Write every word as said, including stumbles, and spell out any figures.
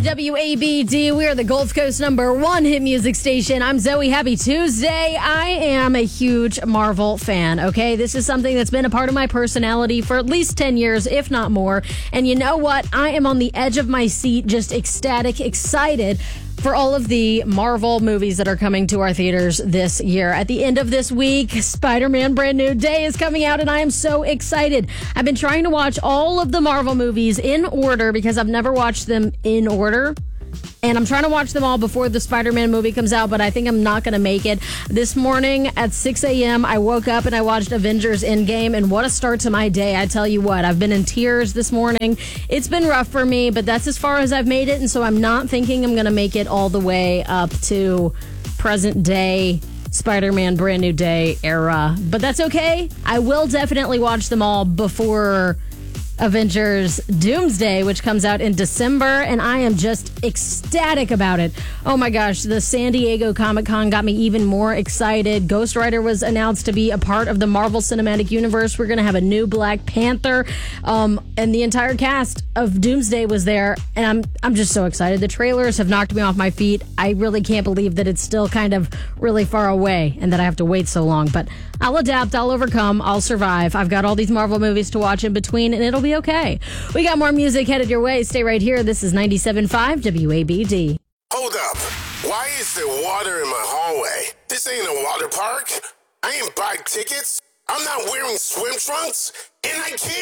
W A B D. We are the Gulf Coast number one hit music station. I'm Zoe. Happy Tuesday. I am a huge Marvel fan, okay? This is something that's been a part of my personality for at least ten years, if not more. And you know what? I am on the edge of my seat, just ecstatic, excited for all of the Marvel movies that are coming to our theaters this year. At the end of this week, Spider-Man Brand New Day is coming out, and I am so excited. I've been trying to watch all of the Marvel movies in order because I've never watched them in order. And I'm trying to watch them all before the Spider-Man movie comes out, but I think I'm not going to make it. This morning at six a.m., I woke up and I watched Avengers Endgame, and what a start to my day. I tell you what, I've been in tears this morning. It's been rough for me, but that's as far as I've made it, and so I'm not thinking I'm going to make it all the way up to present day Spider-Man Brand New Day era. But that's okay. I will definitely watch them all before Avengers Doomsday, which comes out in December, and I am just ecstatic about it. Oh my gosh, the San Diego Comic-Con got me even more excited. Ghost Rider was announced to be a part of the Marvel Cinematic Universe. We're going to have a new Black Panther, um, and the entire cast of Doomsday was there, and I'm I'm just so excited. The trailers have knocked me off my feet. I really can't believe that it's still kind of really far away and that I have to wait so long, but I'll adapt, I'll overcome, I'll survive. I've got all these Marvel movies to watch in between, and it'll be okay. We got more music headed your way. Stay right here. This is ninety-seven point five W A B D. Hold up. Why is there water in my hallway? This ain't a water park. I ain't buy tickets. I'm not wearing swim trunks. And I can't